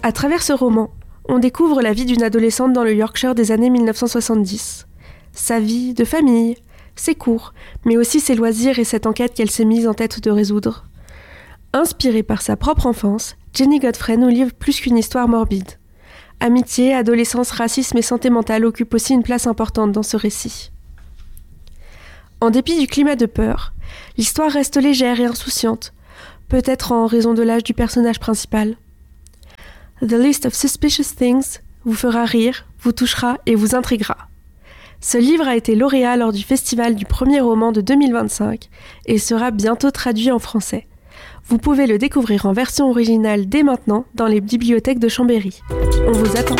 À travers ce roman, on découvre la vie d'une adolescente dans le Yorkshire des années 1970. Sa vie de famille, ses cours, mais aussi ses loisirs et cette enquête qu'elle s'est mise en tête de résoudre. Inspirée par sa propre enfance, Jenny Godfrey nous livre plus qu'une histoire morbide. Amitié, adolescence, racisme et santé mentale occupent aussi une place importante dans ce récit. En dépit du climat de peur, l'histoire reste légère et insouciante, peut-être en raison de l'âge du personnage principal. The List of Suspicious Things vous fera rire, vous touchera et vous intriguera. Ce livre a été lauréat lors du festival du premier roman de 2025 et sera bientôt traduit en français. Vous pouvez le découvrir en version originale dès maintenant dans les bibliothèques de Chambéry. On vous attend.